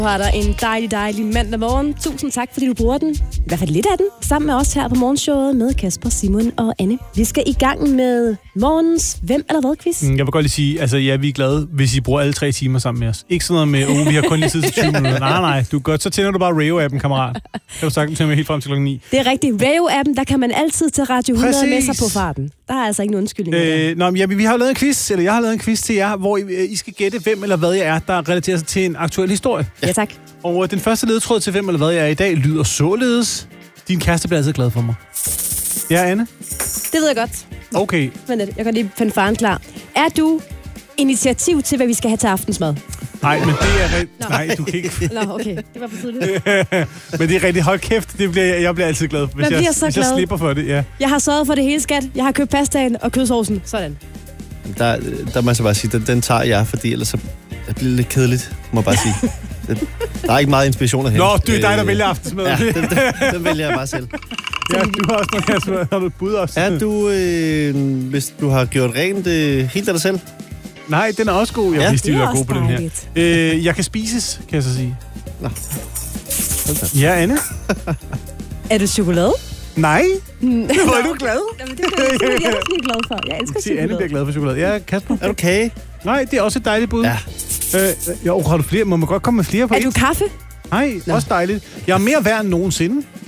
Du har der en dejlig mandag morgen. Tusind tak, fordi du bruger den. I hvert fald lidt af den. Sammen med os her på morgenshowet med Kasper, Simon og Anne. Vi skal i gang med morgens Hvem eller Hvad-quiz. Jeg vil godt lige sige, altså ja, vi er glade, hvis I bruger alle 3 timer sammen med os. Ikke sådan noget med, vi har kun lige tid til 20 minutter. Nej, du er godt. Så tænder du bare Rayo-appen, kammerat. Kan du sagt til mig helt frem til klokken 9. Det er rigtigt. Rayo-appen, der kan man altid til Radio 100 Præcis. med sig på farten. Der er altså ikke nogen undskyldning. Vi har lavet en quiz, eller jeg har lavet en quiz til jer, hvor I skal gætte, hvem eller hvad jeg er, der relaterer sig til en aktuel historie. Ja, tak. Og den første ledetråd til hvem eller hvad jeg er i dag lyder således. Din kæreste bliver altid glad for mig. Ja, Anne? Det ved jeg godt. Okay. Men jeg kan lige finde faren klar. Er du initiativ til, hvad vi skal have til aftensmad? Nej, men det er rigtigt. Nej, du kan ikke. Nå, okay. Det var for tidligt. Men det er rigtig hold kæft. Jeg bliver altid glad, hvis jeg slipper for det. Ja. Jeg har sørget for det hele, skat. Jeg har købt pastaen og kødsovsen. Sådan. Der må jeg så bare sige, den tager jeg, fordi ellers så det bliver lidt kedeligt, må jeg bare sige. Der er ikke meget inspiration at hente. Nå, du er dig, der vælger aftensmad. Ja, den vælger jeg bare selv. Ja, du har også noget, har du et bud også? Er du, hvis du har gjort rent helt af dig selv? Nej, den er også god. Jeg vidste, de ville være gode på den her. Jeg kan spises, kan jeg så sige. Nå. Ja, Anne? Er du chokolade? Nej. Hvor er du glad? Jamen, det er jeg virkelig glad for. Jeg elsker chokolade. Anne bliver glad for chokolade. Ja, Kasper? Er du kage? Nej, det er også et dejligt bud. Ja. Har du flere? Må man godt komme med flere på? Er du kaffe? Nej, også dejligt. Jeg er mere værd end nogensinde.